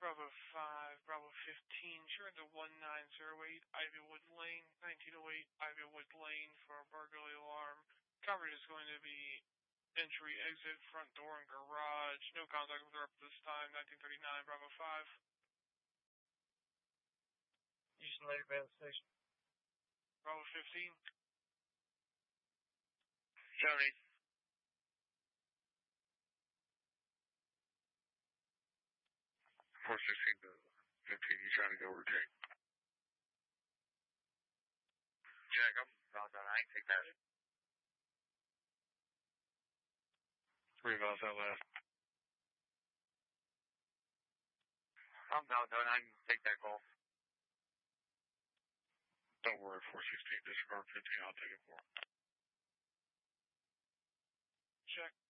Bravo 5, Bravo 15, sure to 1908 Ivywood Lane, 1908 Ivywood Lane for a burglary alarm. Coverage is going to be entry, exit, front door, and garage. No contact with her up this time, 1939 Bravo 5. Houston later Bailey Station. Bravo 15. 70. 416 to 15, you trying to go rotate. Jack, I'm about done. I can take that. 3 miles out left. I'm about done. I can take that call. Don't worry, 416, disregard 15, I'll take it for him. Check.